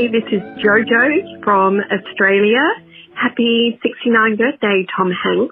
this is Jojo from Australia. Happy 69th birthday, Tom Hanks.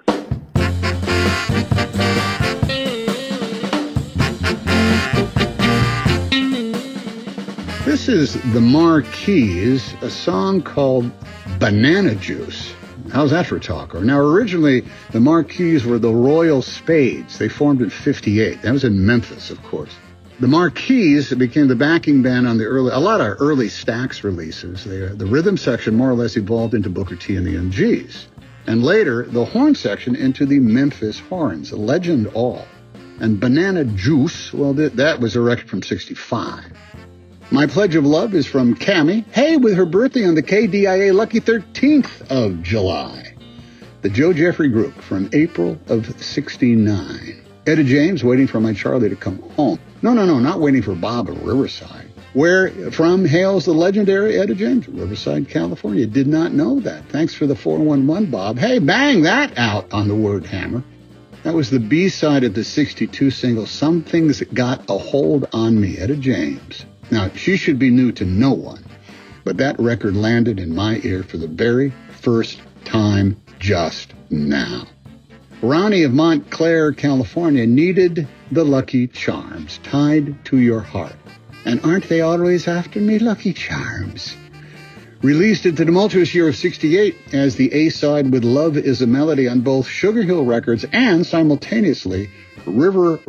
This is the Marquis, a song called Banana Juice. How's that for a talker? Now, originally, the Marquis were the Royal Spades. They formed in 58. That was in Memphis, of course. The Marquis became the backing band on a lot of early Stax releases. The rhythm section more or less evolved into Booker T and the MGs. And later, the horn section into the Memphis Horns, a legend all. And Banana Juice, well, that was a record from 65. My Pledge of Love is from Cammie. Hey, with her birthday on the KDIA lucky 13th of July. The Joe Jeffrey Group from April of 69. Etta James, Waiting for My Charlie to Come Home. No, not Waiting for Bob at Riverside. Where from hails the legendary Etta James? Riverside, California. Did not know that. Thanks for the 411, Bob. Hey, bang that out on the word hammer. That was the B-side of the 62 single, Some Things Got a Hold on Me, Etta James. Now, she should be new to no one, but that record landed in my ear for the very first time just now. Ronnie of Montclair, California, needed the Lucky Charms tied to your heart. And aren't they always after me, Lucky Charms? Released at the tumultuous year of 68 as the A-side with Love is a Melody on both Sugar Hill Records and simultaneously River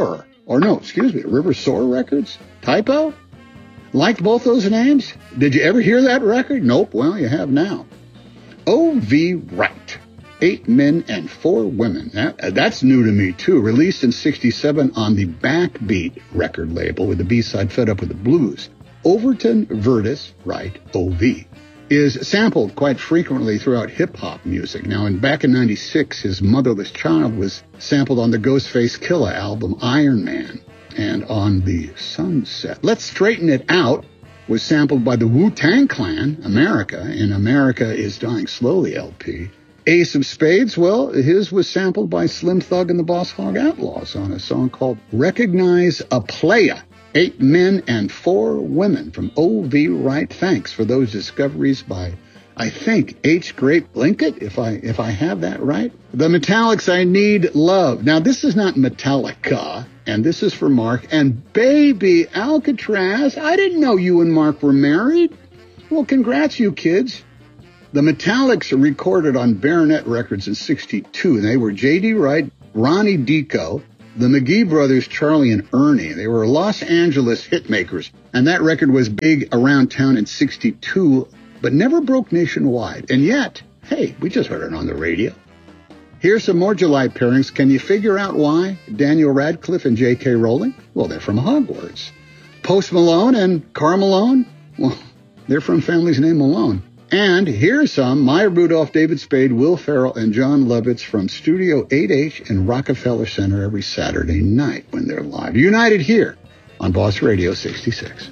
Soar Records? Typo? Liked both those names? Did you ever hear that record? Nope. Well, you have now. O.V. Wright. 8 Men and 4 Women. That's new to me, too. Released in 67 on the Backbeat record label with the B-side Fed Up with the Blues. Overton Vertis, Wright, O.V., is sampled quite frequently throughout hip-hop music. Now, back in 96, his Motherless Child was sampled on the Ghostface Killah album Iron Man. And on the Sunset. Let's Straighten It Out was sampled by the Wu-Tang Clan, America, in America is Dying Slowly LP. Ace of Spades, well, his was sampled by Slim Thug and the Boss Hogg Outlaws on a song called Recognize a Playa. 8 Men and 4 Women from O.V. Wright. Thanks for those discoveries by, I think, H. Grape Linkett, if I have that right. The Metallics, I Need Love. Now, this is not Metallica. And this is for Mark. And baby Alcatraz, I didn't know you and Mark were married. Well, congrats, you kids. The Metallics recorded on Baronet Records in 62. They were J.D. Wright, Ronnie Dico, the McGee brothers, Charlie and Ernie. They were Los Angeles hitmakers. And that record was big around town in 62, but never broke nationwide. And yet, hey, we just heard it on the radio. Here's some more July pairings. Can you figure out why? Daniel Radcliffe and J.K. Rowling? Well, they're from Hogwarts. Post Malone and Karl Malone? Well, they're from families named Malone. And here's some Maya Rudolph, David Spade, Will Ferrell, and John Lovitz from Studio 8H in Rockefeller Center every Saturday night when they're live. United here on Boss Radio 66.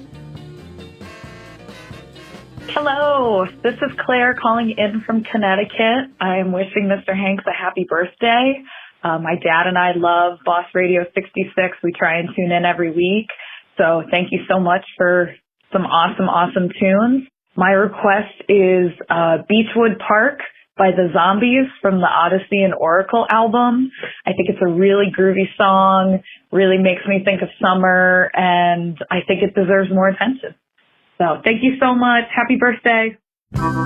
Hello, this is Claire calling in from Connecticut. I am wishing Mr. Hanks a happy birthday. My dad and I love Boss Radio 66. We try and tune in every week. So thank you so much for some awesome tunes. My request is Beechwood Park by the Zombies from the Odyssey and Oracle album. I think it's a really groovy song, really makes me think of summer, and I think it deserves more attention. So thank you so much. Happy birthday.